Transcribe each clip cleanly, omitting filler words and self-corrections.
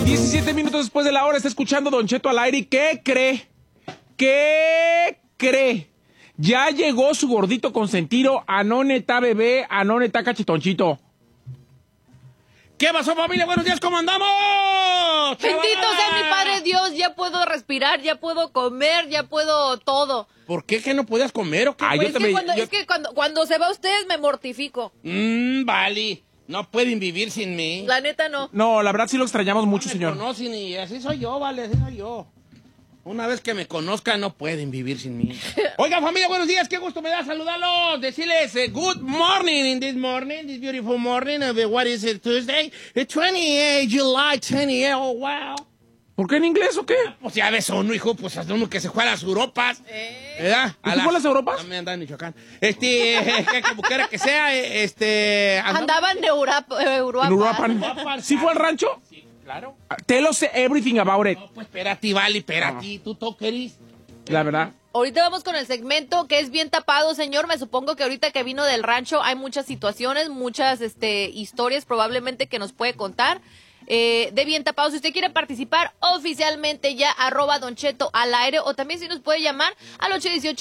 17 minutos después de la hora, está escuchando Don Cheto al aire. ¿Y qué cree? ¿Qué cree? Ya llegó su gordito consentido, Anoneta bebé, Anoneta cachetonchito. ¿Qué pasó, familia? Buenos días, ¿cómo andamos? Bendito sea mi Padre Dios, ya puedo respirar, ya puedo comer, ya puedo todo. ¿Por qué que no podías comer o qué? Ay, Pues es que cuando se va usted me mortifico. Vale. No pueden vivir sin mí. La neta no. No, la verdad sí lo extrañamos mucho, No me señor. conocen y así soy yo, vale, así soy yo. Una vez que me conozcan, no pueden vivir sin mí. Oigan, familia, buenos días. Qué gusto me da saludarlos. Decirles good morning in this morning, this beautiful morning of what is it, Tuesday? The 28 July 28, oh, wow. ¿Por qué en inglés o qué? Pues ya ves uno, hijo, pues es uno que se fue a las Europas. ¿Verdad? ¿Y tú fue a las Europas? También andaba en Michoacán. Que como quiera que sea, Andaba en Europa. ¿En Uruapan? ¿Sí fue al rancho? Sí, claro. Tell us everything about it. No, pues espérate, vale, espérate. ¿Tú toqueris? La verdad. Ahorita vamos con el segmento que es bien tapado, señor. Me supongo que ahorita que vino del rancho hay muchas situaciones, muchas historias probablemente que nos puede contar. De bien tapado, si usted quiere participar oficialmente ya, @Don Cheto al aire, o también si nos puede llamar al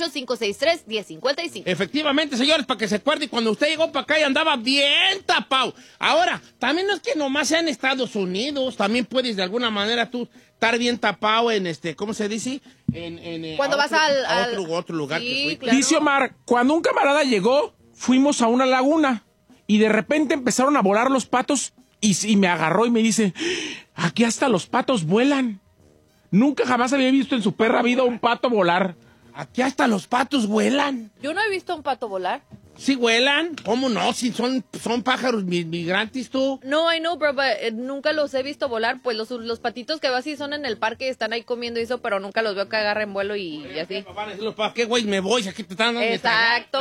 818-563-1055. Efectivamente, señores, para que se acuerde, cuando usted llegó para acá y andaba bien tapado. Ahora, también no es que nomás sea en Estados Unidos, también puedes de alguna manera tú estar bien tapado en ¿cómo se dice? Cuando vas a otro lugar. Sí, que fuiste. claro. Dice Omar, cuando un camarada llegó, fuimos a una laguna y de repente empezaron a volar los patos y me agarró y me dice, aquí hasta los patos vuelan. Nunca jamás había visto en su perra vida un pato volar. Aquí hasta los patos vuelan. Yo no he visto a un pato volar. ¿Sí vuelan? ¿Cómo no? Si son pájaros migrantes, tú. No, I know, bro, but nunca los he visto volar. Pues los patitos que veo así son en el parque, están ahí comiendo y eso, pero nunca los veo que agarren vuelo y así. ¿Para qué, güey? Me voy, aquí te están dando. Exacto.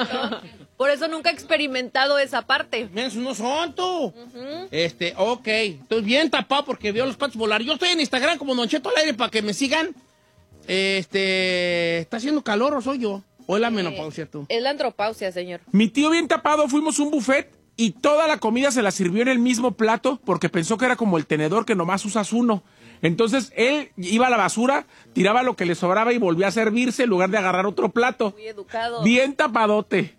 Por eso nunca he experimentado esa parte. Menos no son, tú. Ok. Estoy bien tapado porque veo los patos volar. Yo estoy en Instagram como Don Cheto al aire para que me sigan. ¿Está haciendo calor o soy yo? ¿O es la menopausia, tú? Es la andropausia, señor. Mi tío bien tapado, fuimos a un buffet y toda la comida se la sirvió en el mismo plato porque pensó que era como el tenedor que nomás usas uno. Entonces él iba a la basura, tiraba lo que le sobraba y volvía a servirse en lugar de agarrar otro plato. Muy educado. Bien tapadote.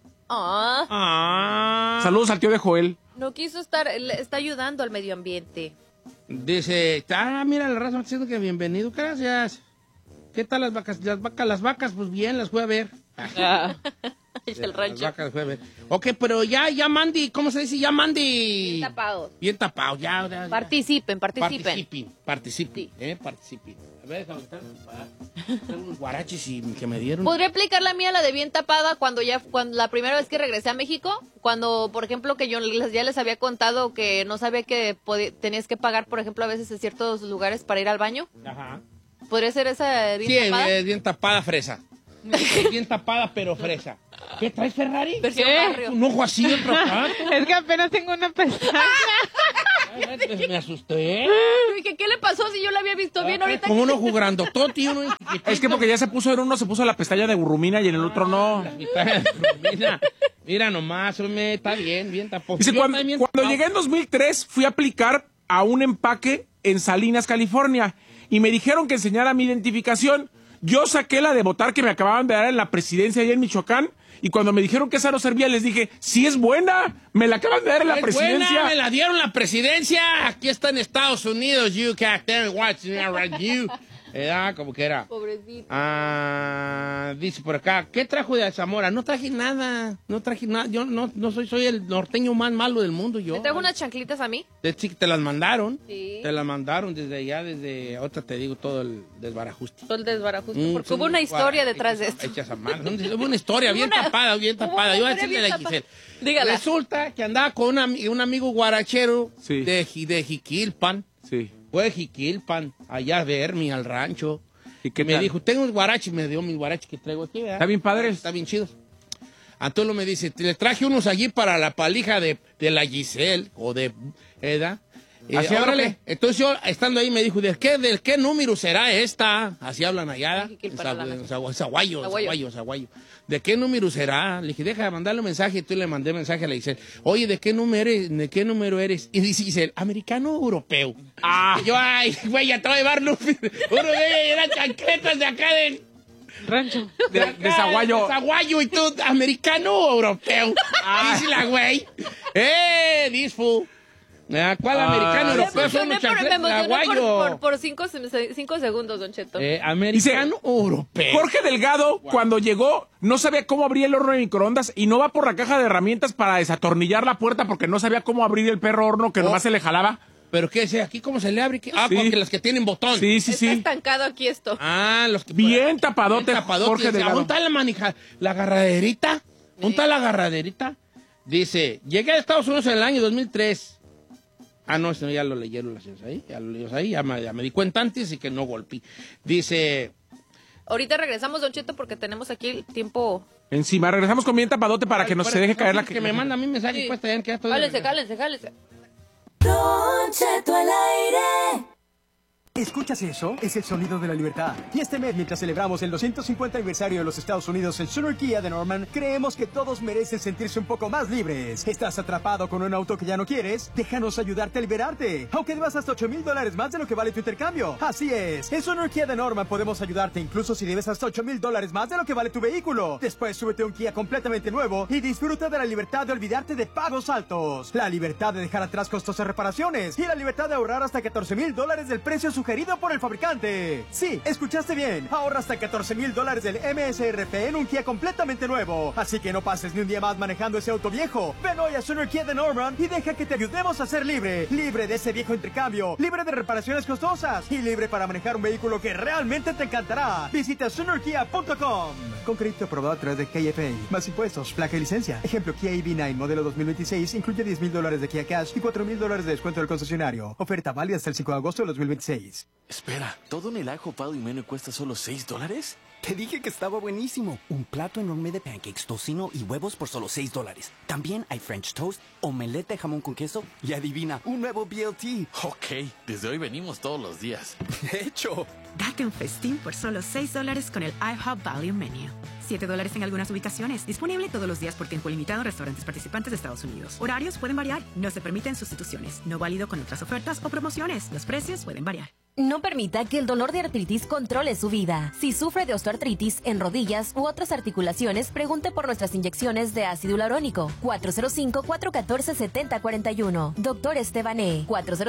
Saludos al tío de Joel. No quiso estar, está ayudando al medio ambiente. Dice, mira, la raza me está diciendo que bienvenido, gracias. ¿Qué tal las vacas? Las vacas, pues bien, las fui a ver. El rancho. Las vacas las fui a ver. Ok, pero ya Mandy, ¿cómo se dice? Ya Mandy. Bien tapados. Bien tapado, ya. Participen. Participen. Sí. Participen. A ver, déjame estar unos guaraches que me dieron. ¿Podría aplicar la mía, la de bien tapada, cuando la primera vez que regresé a México? Cuando, por ejemplo, que yo ya les había contado que no sabía que tenías que pagar, por ejemplo, a veces en ciertos lugares para ir al baño. Ajá. ¿Podría ser esa bien tapada? Sí, bien tapada fresa. Bien tapada, pero fresa. ¿Qué traes, Ferrari? Versión barrio. Un ojo así, otro acá. Es que apenas tengo una pestaña. Ay, me asusté. Yo dije, ¿qué le pasó si yo la había visto bien ahorita? Como uno jugando toti, uno Es que porque ya se puso en uno, se puso la pestaña de burrumina y en el otro no. Mira nomás, hombre, está bien tapado. Dice, cuando llegué en 2003, fui a aplicar a un empaque en Salinas, California, y me dijeron que enseñara mi identificación. Yo saqué la de votar que me acababan de dar en la presidencia allá en Michoacán, y cuando me dijeron que esa no servía, les dije, sí es buena, me la acaban de dar en la presidencia. Buena, me la dieron la presidencia, aquí está en Estados Unidos, you can't watch you. Como que era. Pobrecito. Dice por acá, ¿qué trajo de Zamora? No traje nada. Yo no soy el norteño más malo del mundo, yo. ¿Me trajo unas chanclitas a mí? Te las mandaron. Sí. Te las mandaron desde allá, ahorita te digo todo el desbarajuste. Todo el desbarajuste, porque hubo una historia detrás de esto. Hechas a mano. Hubo una historia bien tapada. Yo voy a decirle a Giselle. Dígala. Resulta que andaba con un amigo guarachero Sí. de Jiquilpan. Sí. Fue de Jiquilpan, allá a verme al rancho. ¿Y qué me tal? dijo, tengo unos guaraches, me dio mis guaraches que traigo aquí, ¿verdad? ¿Está bien padres? Está bien chidos. Antonio me dice, le traje unos allí para la palija de la Giselle, o de, ¿verdad? Así órale. Entonces yo, estando ahí, me dijo, ¿del qué número será esta? Así hablan allá. Zaguayo. ¿De qué número será? Le dije, deja de mandarle un mensaje. Y tú le mandé mensaje, le dice, oye, ¿de qué número eres? Y dice, americano o europeo. Y yo, ay, güey, ya te voy a llevar uno de las chancletas de acá de de Zaguayo. De Zaguayo, y tú, americano o europeo. Dice la güey. This fool. ¿Cuál americano europeo? Son los chancletas de Zaguayo. Por 5 segundos, Don Cheto. Americano o europeo. Jorge Delgado, cuando llegó, no sabía cómo abrir el horno de microondas y no va por la caja de herramientas para desatornillar la puerta porque no sabía cómo abrir el perro horno que nomás se le jalaba. ¿Pero qué es? ¿Aquí cómo se le abre? Porque las que tienen botón. Sí. Está estancado aquí esto. Los que... Bien tapadote, Jorge Delgado. ¿Dónde está la agarraderita? ¿Dónde está la agarraderita? Dice, llegué a Estados Unidos en el año 2003. No, ya lo leyeron las ahí. Ya me di cuenta antes y que no golpeé. Dice... Ahorita regresamos, Don Cheto, porque tenemos aquí el tiempo... Encima, regresamos con bien tapadote para que se deje caer la... Que me manda a mí mensaje. Cállense. Don Cheto al aire. ¿Escuchas eso? Es el sonido de la libertad. Y este mes, mientras celebramos el 250 aniversario de los Estados Unidos en Sooner Kia de Norman, creemos que todos merecen sentirse un poco más libres. ¿Estás atrapado con un auto que ya no quieres? Déjanos ayudarte a liberarte, aunque debas hasta $8,000 más de lo que vale tu intercambio. Así es, en Sooner Kia de Norman podemos ayudarte incluso si debes hasta $8,000 más de lo que vale tu vehículo. Después súbete a un Kia completamente nuevo y disfruta de la libertad de olvidarte de pagos altos, la libertad de dejar atrás costosas reparaciones y la libertad de ahorrar hasta $14,000 del precio sugerido por el fabricante. Sí, escuchaste bien. Ahorra hasta $14,000 del MSRP en un Kia completamente nuevo. Así que no pases ni un día más manejando ese auto viejo. Ven hoy a Sooner Kia de Norman y deja que te ayudemos a ser libre. Libre de ese viejo intercambio, libre de reparaciones costosas y libre para manejar un vehículo que realmente te encantará. Visita SoonerKia.com. Con crédito aprobado a través de KFA. Más impuestos, placa y licencia. Ejemplo, Kia EV9 modelo 2026 incluye $10,000 de Kia Cash y $4,000 de descuento del concesionario. Oferta válida hasta el 5 de agosto de 2026. Espera, ¿todo en el ajo, pavo y menú cuesta solo $6? Te dije que estaba buenísimo. Un plato enorme de pancakes, tocino y huevos por solo $6. También hay French toast, omelette de jamón con queso y adivina, un nuevo BLT. Ok, desde hoy venimos todos los días. De hecho. Date un festín por solo $6 con el IHOP Value Menu. $7 en algunas ubicaciones. Disponible todos los días por tiempo limitado en restaurantes participantes de Estados Unidos. Horarios pueden variar. No se permiten sustituciones. No válido con otras ofertas o promociones. Los precios pueden variar. No permita que el dolor de artritis controle su vida. Si sufre de osteoartritis en rodillas u otras articulaciones, pregunte por nuestras inyecciones de ácido hialurónico. 405-414-7041. Doctor Estebané.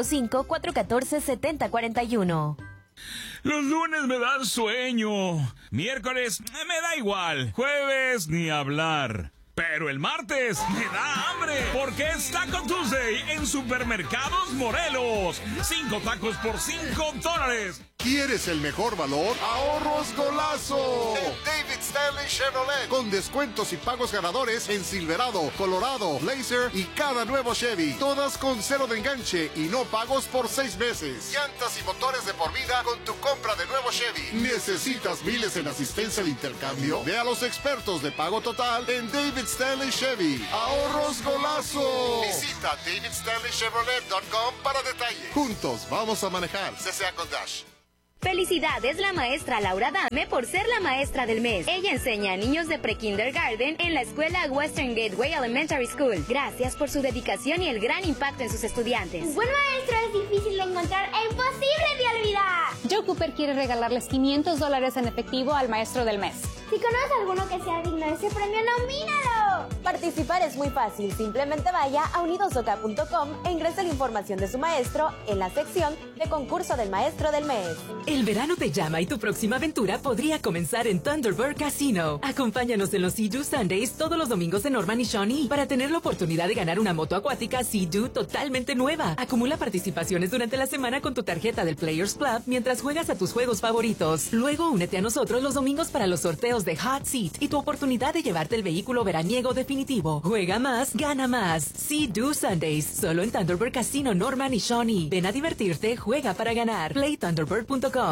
405-414-7041. Los lunes me dan sueño. Miércoles me da igual. Jueves ni hablar. Pero el martes me da hambre porque es Taco Tuesday en Supermercados Morelos. 5 tacos por $5. ¿Quieres el mejor valor? ¡Ahorros golazo! En David Stanley Chevrolet. Con descuentos y pagos ganadores en Silverado, Colorado, Blazer y cada nuevo Chevy. Todas con cero de enganche y no pagos por 6 meses. Llantas y motores de por vida con tu compra de nuevo Chevy. ¿Necesitas miles en asistencia al intercambio? Ve a los expertos de pago total en David Stanley Chevy. ¡Ahorros golazo! Visita davidstanleychevrolet.com para detalles. Juntos vamos a manejar. CCA con Dash. Felicidades la maestra Laura Dame por ser la maestra del mes. Ella enseña a niños de pre-kindergarten en la escuela Western Gateway Elementary School. Gracias por su dedicación y el gran impacto en sus estudiantes. Un buen maestro es difícil de encontrar e imposible de olvidar. Joe Cooper quiere regalarles $500 en efectivo al maestro del mes. Si conoces a alguno que sea digno de ese premio, nomínalo. Participar es muy fácil. Simplemente vaya a unidosoca.com e ingrese la información de su maestro en la sección de concurso del maestro del mes. El verano te llama y tu próxima aventura podría comenzar en Thunderbird Casino. Acompáñanos en los Sea-Doo Sundays todos los domingos en Norman y Shawnee para tener la oportunidad de ganar una moto acuática Sea-Doo totalmente nueva. Acumula participaciones durante la semana con tu tarjeta del Players Club mientras juegas a tus juegos favoritos. Luego únete a nosotros los domingos para los sorteos de Hot Seat y tu oportunidad de llevarte el vehículo veraniego definitivo. Juega más, gana más. Sea-Doo Sundays, solo en Thunderbird Casino, Norman y Shawnee. Ven a divertirte, juega para ganar. PlayThunderbird.com.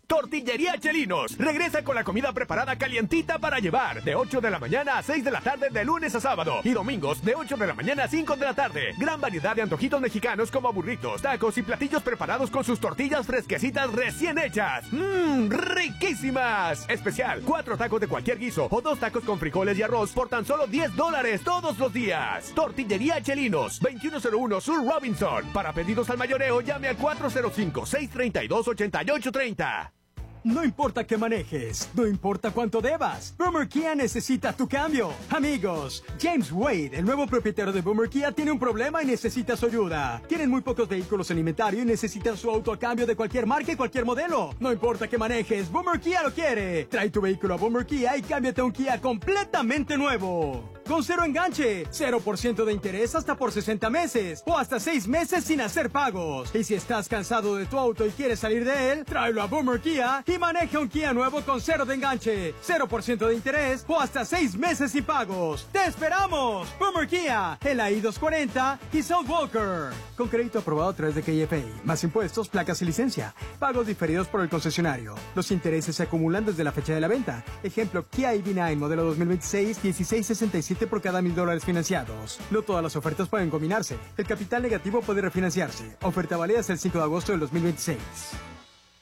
Tortillería Chelinos regresa con la comida preparada calientita para llevar, de 8 de la mañana a 6 de la tarde de lunes a sábado y domingos de 8 de la mañana a 5 de la tarde. Gran variedad de antojitos mexicanos como burritos, tacos y platillos preparados con sus tortillas fresquecitas recién hechas. ¡Riquísimas! Especial, 4 tacos de cualquier guiso o 2 tacos con frijoles y arroz por tan solo $10 todos los días. Tortillería Chelinos, 2101 Sur Robinson. Para pedidos al mayoreo, llame al 405-632-8830. No importa qué manejes, no importa cuánto debas, Boomer Kia necesita tu cambio. Amigos, James Wade, el nuevo propietario de Boomer Kia, tiene un problema y necesita su ayuda. Tienen muy pocos vehículos en inventario y necesitan su auto a cambio de cualquier marca y cualquier modelo. No importa qué manejes, Boomer Kia lo quiere. Trae tu vehículo a Boomer Kia y cámbiate a un Kia completamente nuevo. Con 0 enganche, 0% de interés hasta por 60 meses o hasta 6 meses sin hacer pagos. Y si estás cansado de tu auto y quieres salir de él, tráelo a Boomer Kia y maneja un Kia nuevo con 0 de enganche, 0% de interés o hasta 6 meses sin pagos. ¡Te esperamos! Boomer Kia, el I-240 y South Walker. Con crédito aprobado a través de KFA, más impuestos, placas y licencia. Pagos diferidos por el concesionario. Los intereses se acumulan desde la fecha de la venta. Ejemplo, Kia EV9 modelo 2026, 1667 por cada $1,000 financiados. No todas las ofertas pueden combinarse. El capital negativo puede refinanciarse. Oferta válida hasta el 5 de agosto del 2026.